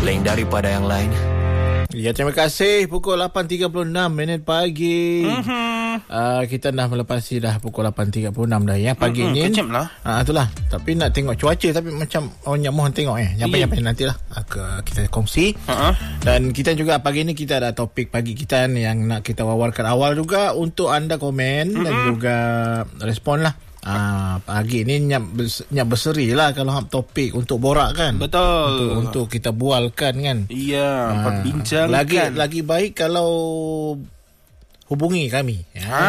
lain daripada yang lain. Ya, terima kasih. Pukul 8.36 pagi. Kita dah melepasi dah pukul 8.36 dah ya pagi ni. Kejap lah. Itulah. Tapi nak tengok cuaca, tapi macam orang mohon tengok Sampai nantilah kita kongsi. Dan kita juga pagi ni kita ada topik pagi kita yang nak kita wawarkan awal juga untuk anda komen dan juga respon lah. Pagi ni nyak berseri lah kalau topik untuk borak kan. Betul. Untuk kita bualkan kan. Ya, perbincangkan. Lagi baik kalau hubungi kami.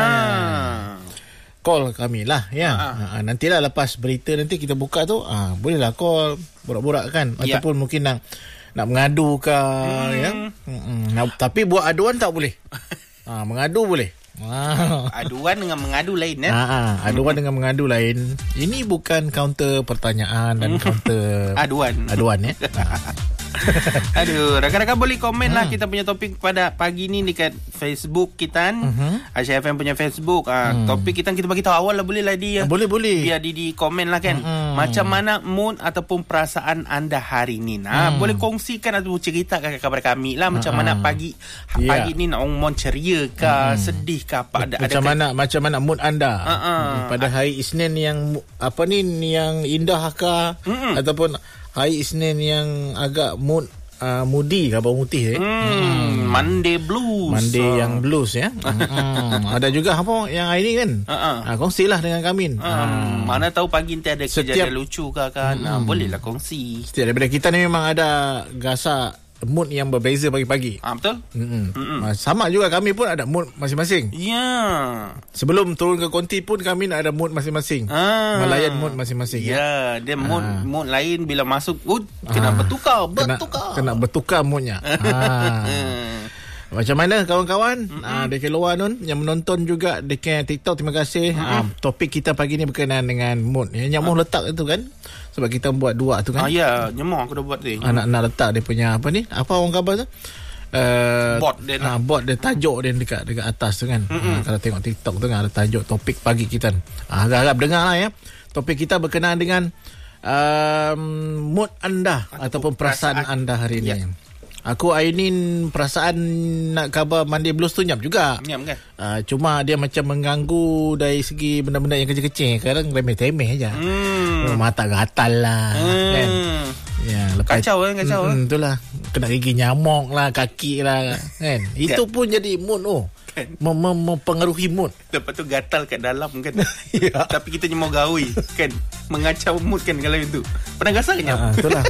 Call kami lah ya. Nantilah lepas berita nanti kita buka tu bolehlah call borak-borak kan. Ataupun mungkin nak mengadu ke ya. Tapi buat aduan tak boleh. Mengadu boleh. Aduan dengan mengadu lain aduan dengan mengadu lain. Ini bukan counter pertanyaan dan counter aduan ya. Aduh, rakan-rakan boleh komen lah kita punya topik pada pagi ni dekat Facebook kita Aisyah FM punya Facebook. Topik kita bagi tahu awal lah, boleh lah dia. Boleh. Biar di komen lah kan. Macam mana mood ataupun perasaan anda hari ni. Boleh kongsikan atau ceritakan kepada kami lah macam mana pagi ni nak orang ceria ke, sedih ke apa macam mana mood anda pada hari Isnin yang yang indah ke ataupun hari Isnin yang agak moody ke bau mutih Monday blues. Monday yang blues ya. Ada juga apa yang hari ni kan. Kongsilah dengan kami. Mana tahu pagi nanti ada kejadian lucu ke kan. Bolehlah kongsi. Setiap daripada kita ni memang ada gasa mood yang berbeza pagi-pagi. Betul. Sama juga kami pun ada mood masing-masing. Ya. Sebelum turun ke konti pun kami ada mood masing-masing. Melayan mood masing-masing. Ya, dia mood lain bila masuk kena bertukar. Kena bertukar moodnya. Macam mana kawan-kawan dekat luar yang menonton juga dekat TikTok, terima kasih. Topik kita pagi ni berkenaan dengan mood. Nyamuh letak itu kan. Sebab kita buat dua tu kan. Ya, nyamuh aku dah buat ni. Nak letak dia punya apa orang khabar tu? Bot dia tajuk dia dekat atas tu kan. Kalau tengok TikTok tu kan ada tajuk topik pagi kita. Harap dengar lah ya. Topik kita berkenaan dengan mood anda ataupun perasaan anda hari ni. Aku hari ni perasaan nak khabar Monday Blues tu nyam juga. Nyam kan? Cuma dia macam mengganggu dari segi benda-benda yang kecil-kecil. Kadang remeh-temeh aja. Mata gatal lah. Kan? Ya, lepas kacau. Itulah. Kena gigi nyamuk lah, kaki lah. Kan? Itu pun jadi mood kan? Mempengaruhi mood. Lepas tu gatal kat dalam kan. Tapi kita mau gawi kan. Mengacau mood kan kalau itu. Pernah gasal ke nyam? Itulah.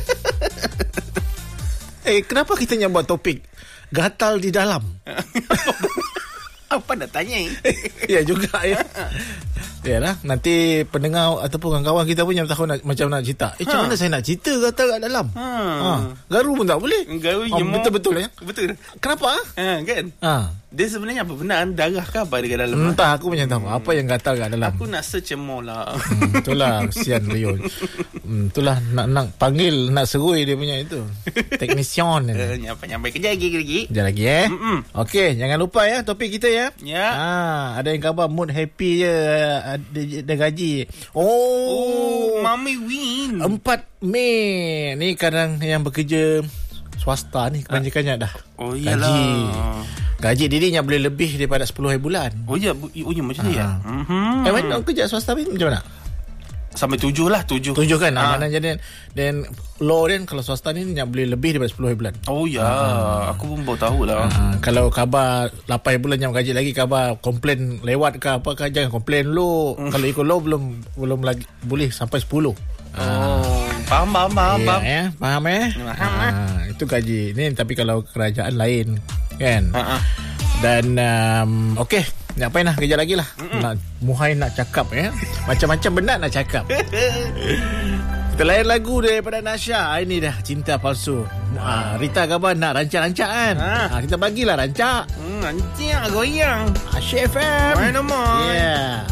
Kenapa kita yang buat topik gatal di dalam? Apa nak tanya? Ya juga ya. Yalah, nanti pendengar ataupun kawan-kawan kita pun yang tahu macam nak cerita. Macam mana saya nak cerita gatal kat dalam? Garu pun tak boleh. Garu betul-betul ya. Betul. Kenapa? Kan? Dia sebenarnya apa? Benar darah ke apa dekat dalam? Entah, aku macam tahu apa yang gatal kat dalam. Aku nak search more lah. Itulah kesian Leon. Itulah nak panggil, nak serui dia punya itu. Technician. Nyampai kerja lagi. Sekejap lagi Okey, jangan lupa ya topik kita ya. Ya. Ada yang khabar mood happy je dia gaji. Mami win. 4 Mei. Ni kadang yang bekerja swasta ni kebanyakannya dah. Gaji dirinya boleh lebih daripada 10 hari bulan. Macam ni ya. Mana kerja swasta ni macam mana? Sampai 7 lah. 7 kan. Mana jadi dan law dan kalau swasta ni boleh lebih daripada 10 hari bulan. Aku pun baru tahu lah. Kalau khabar 8 hari bulan yang gaji lagi, khabar komplain lewat ke apa ke, jangan komplain lu. Kalau ikut law belum lagi boleh sampai 10. Faham. Faham itu gaji ni. Tapi kalau kerajaan lain kan. Dan okey, nak apain lah, kejap lagi lah. Muhai nak cakap macam-macam benda nak cakap. Kita layan lagu daripada Nasha. Ini dah Cinta Palsu. Rita khabar nak rancak-rancak kan. Kita bagilah rancak. Rancak goyang Aisyah FM. Main nomor. Yeah.